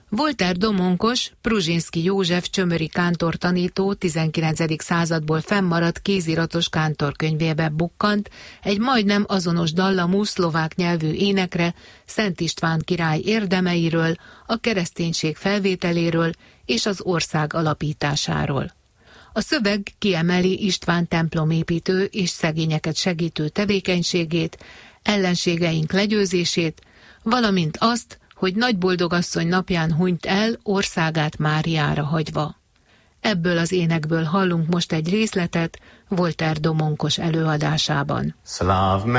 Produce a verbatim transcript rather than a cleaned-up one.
Volter Domonkos, Pruzsinszky József csömöri kántortanító tizenkilencedik századból fennmaradt kéziratos kántorkönyvébe bukkant egy majdnem azonos dallamú szlovák nyelvű énekre Szent István király érdemeiről, a kereszténység felvételéről és az ország alapításáról. A szöveg kiemeli István templomépítő és szegényeket segítő tevékenységét, ellenségeink legyőzését, valamint azt, hogy Nagyboldogasszony napján hunyt el országát Máriára hagyva. Ebből az énekből hallunk most egy részletet Volter Domonkos előadásában. Slav